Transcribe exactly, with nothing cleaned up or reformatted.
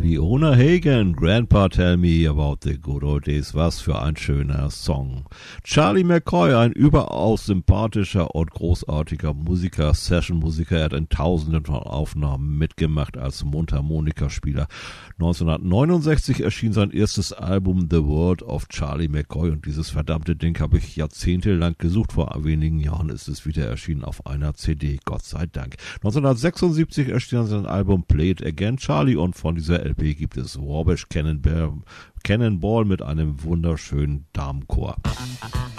Leona Hagen, Grandpa Tell Me About the Good Old Days. Was für ein schöner Song. Charlie McCoy, ein überaus sympathischer und großartiger Musiker, Session-Musiker. Er hat in tausenden von Aufnahmen mitgemacht als Mundharmonikaspieler. neunzehnhundertneunundsechzig erschien sein erstes Album The World of Charlie McCoy und dieses verdammte Ding habe ich jahrzehntelang gesucht. Vor wenigen Jahren ist es wieder erschienen auf einer C D, Gott sei Dank. neunzehnhundertsechsundsiebzig erschien sein Album Play It Again Charlie und von dieser L P gibt es Wabash Cannonball, Cannonball mit einem wunderschönen Damenchor.